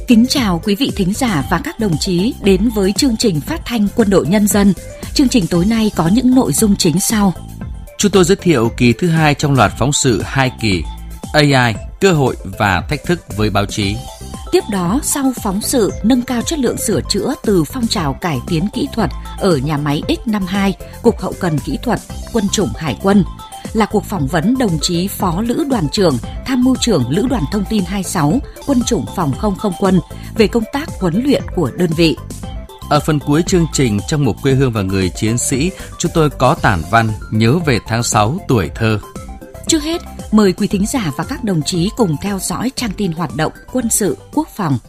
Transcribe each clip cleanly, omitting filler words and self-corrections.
Kính chào quý vị thính giả và các đồng chí đến với chương trình phát thanh Quân đội Nhân dân. Chương trình tối nay có những nội dung chính sau. Chúng tôi giới thiệu kỳ thứ 2 trong loạt phóng sự 2 kỳ AI, cơ hội và thách thức với báo chí. Tiếp đó, sau phóng sự nâng cao chất lượng sửa chữa từ phong trào cải tiến kỹ thuật ở nhà máy X52, Cục Hậu cần Kỹ thuật, Quân chủng Hải quân, là cuộc phỏng vấn đồng chí Phó Lữ đoàn trưởng, Tham mưu trưởng Lữ đoàn Thông tin 26, Quân chủng Phòng không không quân về công tác huấn luyện của đơn vị. Ở phần cuối chương trình, trong mục Quê hương và người chiến sĩ, chúng tôi có tản văn nhớ về tháng 6 tuổi thơ. Trước hết, mời quý thính giả và các đồng chí cùng theo dõi trang tin hoạt động quân sự quốc phòng.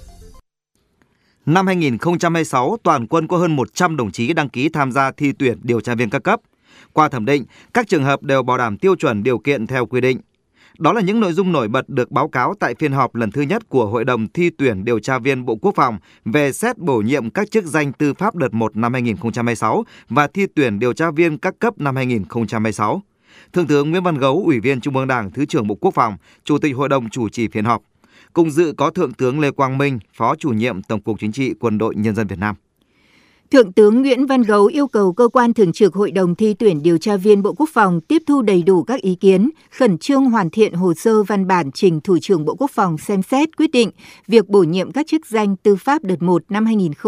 Năm 2026, toàn quân có hơn 100 đồng chí đăng ký tham gia thi tuyển điều tra viên các cấp. Qua thẩm định, các trường hợp đều bảo đảm tiêu chuẩn điều kiện theo quy định. Đó là những nội dung nổi bật được báo cáo tại phiên họp lần thứ nhất của Hội đồng thi tuyển điều tra viên Bộ Quốc phòng về xét bổ nhiệm các chức danh tư pháp đợt 1 năm 2026 và thi tuyển điều tra viên các cấp năm 2026. Thượng tướng Nguyễn Văn Gấu, Ủy viên Trung ương Đảng, Thứ trưởng Bộ Quốc phòng, Chủ tịch Hội đồng chủ trì phiên họp. Cùng dự có Thượng tướng Lê Quang Minh, Phó Chủ nhiệm Tổng cục Chính trị Quân đội Nhân dân Việt Nam. Thượng tướng Nguyễn Văn Gấu yêu cầu cơ quan thường trực Hội đồng thi tuyển điều tra viên Bộ Quốc phòng tiếp thu đầy đủ các ý kiến, khẩn trương hoàn thiện hồ sơ văn bản trình Thủ trưởng Bộ Quốc phòng xem xét quyết định việc bổ nhiệm các chức danh tư pháp đợt 1 năm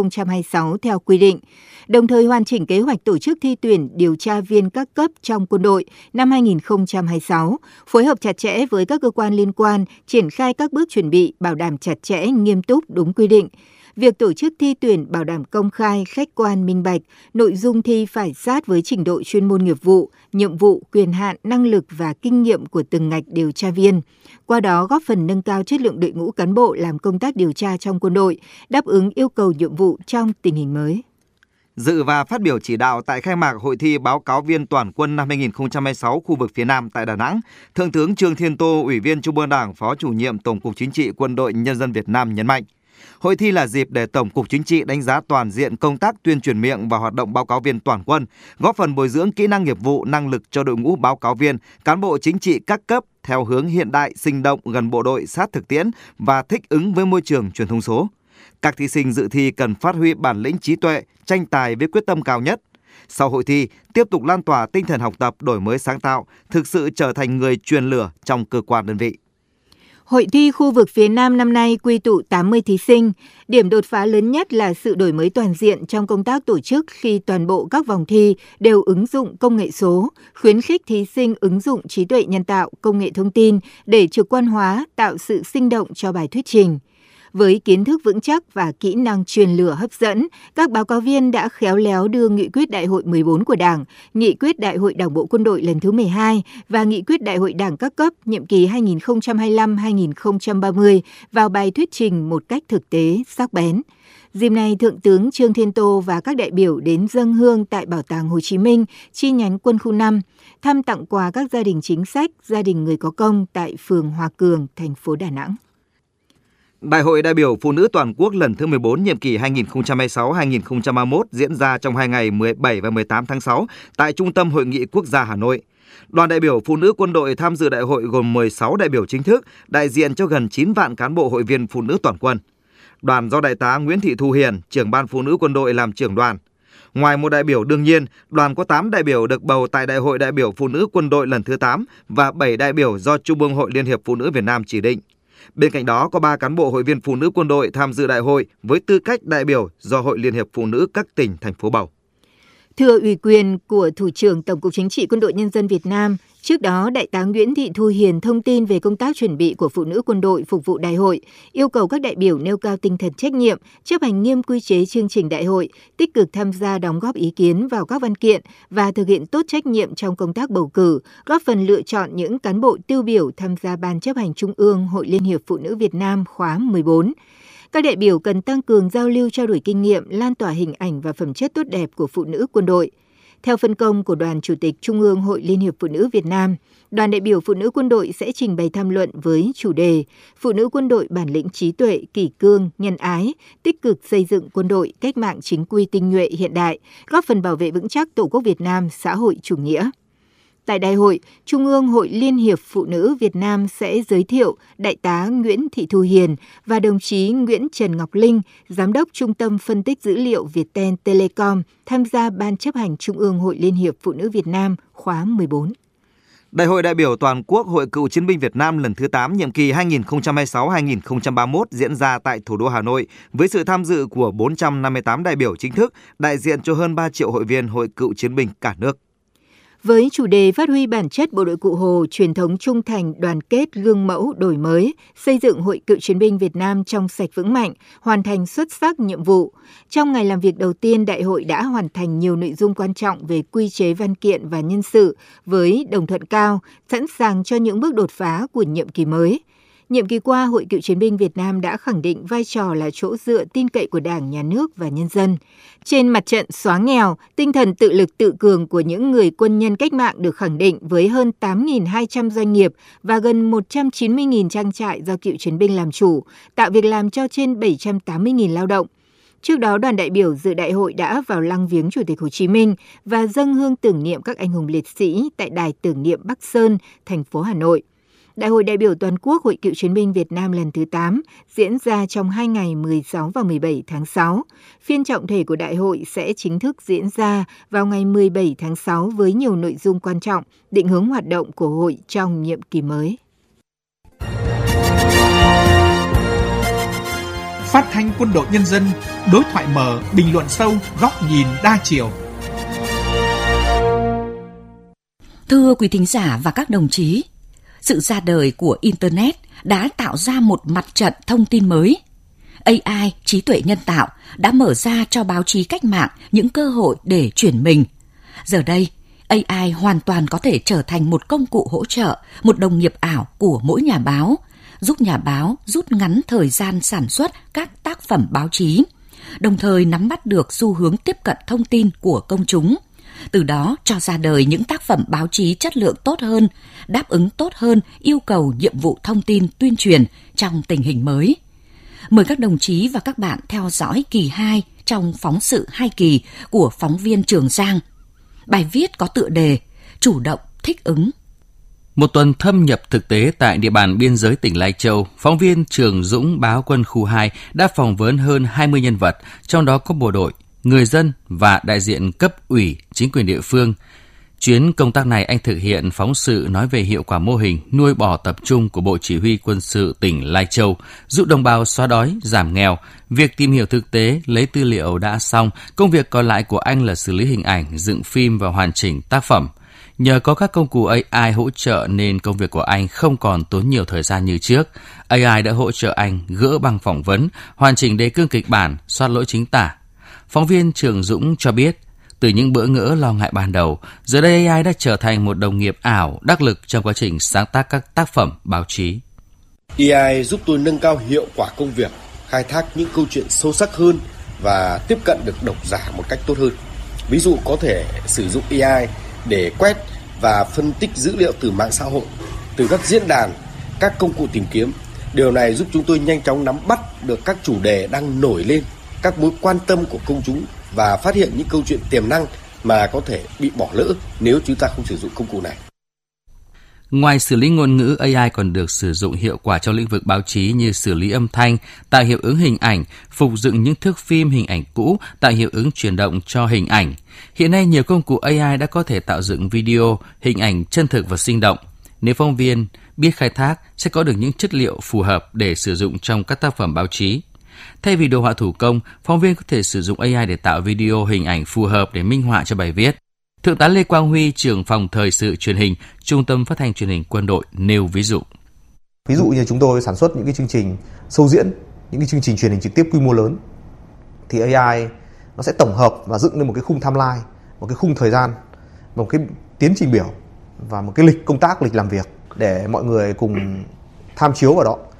2026 theo quy định, đồng thời hoàn chỉnh kế hoạch tổ chức thi tuyển điều tra viên các cấp trong quân đội năm 2026, phối hợp chặt chẽ với các cơ quan liên quan, triển khai các bước chuẩn bị bảo đảm chặt chẽ, nghiêm túc, đúng quy định. Việc tổ chức thi tuyển bảo đảm công khai, khách quan, minh bạch, nội dung thi phải sát với trình độ chuyên môn nghiệp vụ, nhiệm vụ, quyền hạn, năng lực và kinh nghiệm của từng ngạch điều tra viên. Qua đó góp phần nâng cao chất lượng đội ngũ cán bộ làm công tác điều tra trong quân đội, đáp ứng yêu cầu nhiệm vụ trong tình hình mới. Dự và phát biểu chỉ đạo tại khai mạc Hội thi báo cáo viên toàn quân năm 2026 khu vực phía Nam tại Đà Nẵng, Thượng tướng Trương Thiên Tô, Ủy viên Trung ương Đảng, Phó Chủ nhiệm Tổng cục Chính trị Quân đội Nhân dân Việt Nam nhấn mạnh, hội thi là dịp để Tổng cục Chính trị đánh giá toàn diện công tác tuyên truyền miệng và hoạt động báo cáo viên toàn quân, góp phần bồi dưỡng kỹ năng nghiệp vụ, năng lực cho đội ngũ báo cáo viên, cán bộ chính trị các cấp theo hướng hiện đại, sinh động, gần bộ đội, sát thực tiễn và thích ứng với môi trường truyền thông số. Các thí sinh dự thi cần phát huy bản lĩnh trí tuệ, tranh tài với quyết tâm cao nhất. Sau hội thi, tiếp tục lan tỏa tinh thần học tập, đổi mới sáng tạo, thực sự trở thành người truyền lửa trong cơ quan đơn vị. Hội thi khu vực phía Nam năm nay quy tụ 80 thí sinh. Điểm đột phá lớn nhất là sự đổi mới toàn diện trong công tác tổ chức khi toàn bộ các vòng thi đều ứng dụng công nghệ số, khuyến khích thí sinh ứng dụng trí tuệ nhân tạo, công nghệ thông tin để trực quan hóa, tạo sự sinh động cho bài thuyết trình. Với kiến thức vững chắc và kỹ năng truyền lửa hấp dẫn, các báo cáo viên đã khéo léo đưa nghị quyết Đại hội 14 của Đảng, nghị quyết Đại hội Đảng bộ Quân đội lần thứ 12 và nghị quyết Đại hội Đảng các cấp nhiệm kỳ 2025-2030 vào bài thuyết trình một cách thực tế, sắc bén. Dịp này, Thượng tướng Trương Thiên Tô và các đại biểu đến dâng hương tại Bảo tàng Hồ Chí Minh, chi nhánh Quân khu 5, thăm tặng quà các gia đình chính sách, gia đình người có công tại phường Hòa Cường, thành phố Đà Nẵng. Đại hội đại biểu Phụ nữ toàn quốc lần thứ 14 nhiệm kỳ 2026-2031 diễn ra trong 2 ngày 17 và 18 tháng 6 tại Trung tâm Hội nghị Quốc gia Hà Nội. Đoàn đại biểu Phụ nữ quân đội tham dự đại hội gồm 16 đại biểu chính thức, đại diện cho gần 9 vạn cán bộ hội viên phụ nữ toàn quân. Đoàn do Đại tá Nguyễn Thị Thu Hiền, trưởng ban Phụ nữ quân đội làm trưởng đoàn. Ngoài một đại biểu đương nhiên, đoàn có 8 đại biểu được bầu tại Đại hội đại biểu Phụ nữ quân đội lần thứ 8 và 7 đại biểu do Trung ương Hội Liên hiệp Phụ nữ Việt Nam chỉ định. Bên cạnh đó có 3 cán bộ hội viên phụ nữ quân đội tham dự đại hội với tư cách đại biểu do Hội Liên hiệp Phụ nữ các tỉnh, thành phố bầu. Thưa ủy quyền của Thủ trưởng Tổng cục Chính trị Quân đội Nhân dân Việt Nam, trước đó Đại tá Nguyễn Thị Thu Hiền thông tin về công tác chuẩn bị của phụ nữ quân đội phục vụ đại hội, yêu cầu các đại biểu nêu cao tinh thần trách nhiệm, chấp hành nghiêm quy chế chương trình đại hội, tích cực tham gia đóng góp ý kiến vào các văn kiện và thực hiện tốt trách nhiệm trong công tác bầu cử, góp phần lựa chọn những cán bộ tiêu biểu tham gia Ban chấp hành Trung ương Hội Liên hiệp Phụ nữ Việt Nam khóa 14. Các đại biểu cần tăng cường giao lưu trao đổi kinh nghiệm, lan tỏa hình ảnh và phẩm chất tốt đẹp của phụ nữ quân đội. Theo phân công của Đoàn Chủ tịch Trung ương Hội Liên hiệp Phụ nữ Việt Nam, đoàn đại biểu phụ nữ quân đội sẽ trình bày tham luận với chủ đề Phụ nữ quân đội bản lĩnh trí tuệ, kỷ cương, nhân ái, tích cực xây dựng quân đội cách mạng chính quy tinh nhuệ hiện đại, góp phần bảo vệ vững chắc Tổ quốc Việt Nam xã hội chủ nghĩa. Tại đại hội, Trung ương Hội Liên hiệp Phụ nữ Việt Nam sẽ giới thiệu Đại tá Nguyễn Thị Thu Hiền và đồng chí Nguyễn Trần Ngọc Linh, Giám đốc Trung tâm Phân tích Dữ liệu Viettel Telecom, tham gia Ban chấp hành Trung ương Hội Liên hiệp Phụ nữ Việt Nam khóa 14. Đại hội đại biểu toàn quốc Hội Cựu chiến binh Việt Nam lần thứ 8 nhiệm kỳ 2026-2031 diễn ra tại thủ đô Hà Nội với sự tham dự của 458 đại biểu chính thức, đại diện cho hơn 3 triệu hội viên Hội Cựu chiến binh cả nước. Với chủ đề phát huy bản chất bộ đội Cụ Hồ, truyền thống trung thành, đoàn kết, gương mẫu, đổi mới, xây dựng Hội Cựu chiến binh Việt Nam trong sạch vững mạnh, hoàn thành xuất sắc nhiệm vụ. Trong ngày làm việc đầu tiên, đại hội đã hoàn thành nhiều nội dung quan trọng về quy chế văn kiện và nhân sự với đồng thuận cao, sẵn sàng cho những bước đột phá của nhiệm kỳ mới. Nhiệm kỳ qua, Hội Cựu chiến binh Việt Nam đã khẳng định vai trò là chỗ dựa tin cậy của Đảng, Nhà nước và nhân dân. Trên mặt trận xóa nghèo, tinh thần tự lực tự cường của những người quân nhân cách mạng được khẳng định với hơn 8.200 doanh nghiệp và gần 190.000 trang trại do cựu chiến binh làm chủ, tạo việc làm cho trên 780.000 lao động. Trước đó, đoàn đại biểu dự đại hội đã vào lăng viếng Chủ tịch Hồ Chí Minh và dâng hương tưởng niệm các anh hùng liệt sĩ tại Đài tưởng niệm Bắc Sơn, thành phố Hà Nội. Đại hội đại biểu toàn quốc Hội Cựu chiến binh Việt Nam lần thứ 8 diễn ra trong 2 ngày 16 và 17 tháng 6. Phiên trọng thể của đại hội sẽ chính thức diễn ra vào ngày 17 tháng 6 với nhiều nội dung quan trọng, định hướng hoạt động của hội trong nhiệm kỳ mới. Phát thanh Quân đội Nhân dân, đối thoại mở, bình luận sâu, góc nhìn đa chiều. Thưa quý thính giả và các đồng chí, sự ra đời của Internet đã tạo ra một mặt trận thông tin mới. AI, trí tuệ nhân tạo, đã mở ra cho báo chí cách mạng những cơ hội để chuyển mình. Giờ đây, AI hoàn toàn có thể trở thành một công cụ hỗ trợ, một đồng nghiệp ảo của mỗi nhà báo, giúp nhà báo rút ngắn thời gian sản xuất các tác phẩm báo chí, đồng thời nắm bắt được xu hướng tiếp cận thông tin của công chúng. Từ đó cho ra đời những tác phẩm báo chí chất lượng tốt hơn, đáp ứng tốt hơn yêu cầu nhiệm vụ thông tin tuyên truyền trong tình hình mới. Mời các đồng chí và các bạn theo dõi kỳ 2 trong phóng sự 2 kỳ của phóng viên Trường Giang. Bài viết có tựa đề Chủ động thích ứng. Một tuần thâm nhập thực tế tại địa bàn biên giới tỉnh Lai Châu, phóng viên Trường Dũng báo Quân khu 2 đã phỏng vấn hơn 20 nhân vật, trong đó có bộ đội, người dân và đại diện cấp ủy, chính quyền địa phương. Chuyến công tác này anh thực hiện phóng sự nói về hiệu quả mô hình nuôi bò tập trung của Bộ Chỉ huy Quân sự tỉnh Lai Châu, giúp đồng bào xóa đói, giảm nghèo. Việc tìm hiểu thực tế, lấy tư liệu đã xong, công việc còn lại của anh là xử lý hình ảnh, dựng phim và hoàn chỉnh tác phẩm. Nhờ có các công cụ AI hỗ trợ nên công việc của anh không còn tốn nhiều thời gian như trước. AI đã hỗ trợ anh gỡ băng phỏng vấn, hoàn chỉnh đề cương kịch bản, soát lỗi chính tả. Phóng viên Trường Dũng cho biết, từ những bỡ ngỡ lo ngại ban đầu, giờ đây AI đã trở thành một đồng nghiệp ảo đắc lực trong quá trình sáng tác các tác phẩm báo chí. AI giúp tôi nâng cao hiệu quả công việc, khai thác những câu chuyện sâu sắc hơn và tiếp cận được độc giả một cách tốt hơn. Ví dụ có thể sử dụng AI để quét và phân tích dữ liệu từ mạng xã hội, từ các diễn đàn, các công cụ tìm kiếm. Điều này giúp chúng tôi nhanh chóng nắm bắt được các chủ đề đang nổi lên, các mối quan tâm của công chúng và phát hiện những câu chuyện tiềm năng mà có thể bị bỏ lỡ nếu chúng ta không sử dụng công cụ này. Ngoài xử lý ngôn ngữ, AI còn được sử dụng hiệu quả trong lĩnh vực báo chí như xử lý âm thanh, tạo hiệu ứng hình ảnh, phục dựng những thước phim hình ảnh cũ, tạo hiệu ứng chuyển động cho hình ảnh. Hiện nay, nhiều công cụ AI đã có thể tạo dựng video, hình ảnh chân thực và sinh động. Nếu phóng viên biết khai thác, sẽ có được những chất liệu phù hợp để sử dụng trong các tác phẩm báo chí. Thay vì đồ họa thủ công, phóng viên có thể sử dụng AI để tạo video, hình ảnh phù hợp để minh họa cho bài viết. Thượng tá Lê Quang Huy, trưởng phòng thời sự truyền hình, Trung tâm Phát thanh Truyền hình Quân đội nêu ví dụ. Ví dụ như chúng tôi sản xuất những cái chương trình show diễn, những cái chương trình truyền hình trực tiếp quy mô lớn, thì AI nó sẽ tổng hợp và dựng lên một cái khung timeline, một cái khung thời gian, một cái tiến trình biểu và một cái lịch công tác, lịch làm việc để mọi người cùng tham chiếu vào đó.